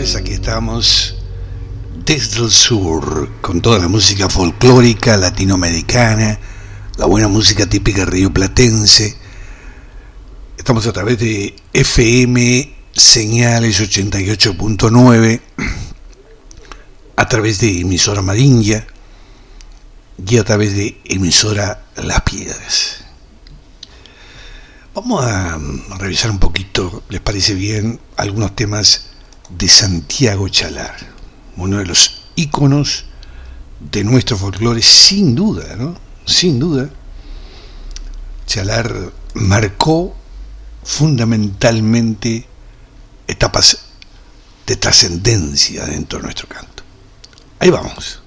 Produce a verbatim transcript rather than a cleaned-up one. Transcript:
señores, aquí estamos desde el sur con toda la música folclórica latinoamericana, la buena música típica rioplatense. Estamos a través de F M Señales ochenta y ocho punto nueve, a través de emisora Marinja y a través de emisora Las Piedras. Vamos a revisar un poquito, ¿les parece bien?, algunos temas de Santiago Chalar, uno de los íconos de nuestro folclore, sin duda, ¿no? Sin duda. Chalar marcó fundamentalmente etapas de trascendencia dentro de nuestro canto. Ahí vamos.